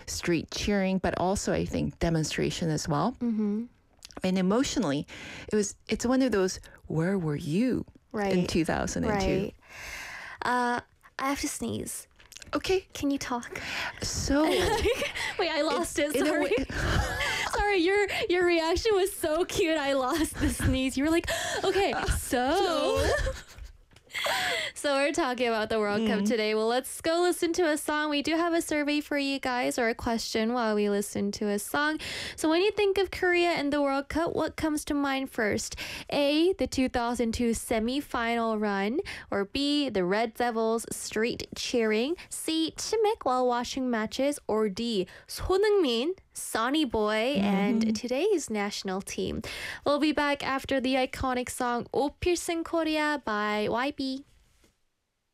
street cheering, but also I think demonstration as well. And emotionally, it's one of those, where were you in 2002? Right. I have to sneeze. Okay. Can you talk? So Wait, I lost it. in a Sorry. way- Sorry, your reaction was so cute. I lost the sneeze. You were like, okay, so we're talking about the World Cup today. Well, let's go listen to a song. We do have a survey for you guys, or a question while we listen to a song. So when you think of Korea and the World Cup, what comes to mind first? A, the 2002 semi-final run, or B, the Red Devils street cheering, C, 치맥 while watching matches, or D, 손흥민, Sonny Boy, and today's national team. We'll be back after the iconic song O Pilsen Korea by YB.